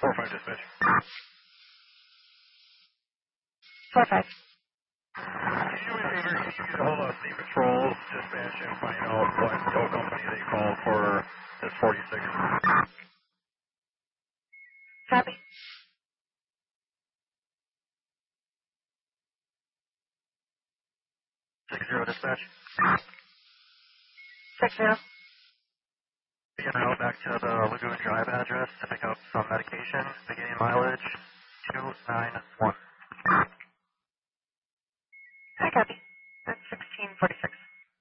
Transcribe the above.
4-5 dispatch. 4-5. Can you do me a favor? Can you get a hold of State Patrol dispatch and find out what tow company they called for this 46? Copy. 60 dispatch. 60. Begin out back to the Lagoon Drive address to pick up some medication. Beginning mileage 291. I copy. That's 1646.